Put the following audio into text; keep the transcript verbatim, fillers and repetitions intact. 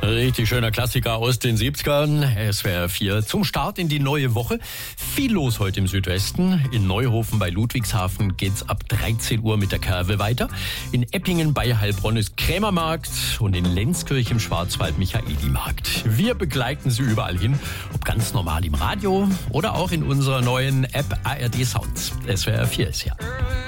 Richtig schöner Klassiker aus den siebzigern. S W R vier zum Start in die neue Woche. Viel los heute im Südwesten. In Neuhofen bei Ludwigshafen geht's ab dreizehn Uhr mit der Curve weiter. In Eppingen bei Heilbronn ist Krämermarkt und in Lenzkirch im Schwarzwald Michaelimarkt. Wir begleiten Sie überall hin, ob ganz normal im Radio oder auch in unserer neuen App A R D Sounds. S W R vier ist ja.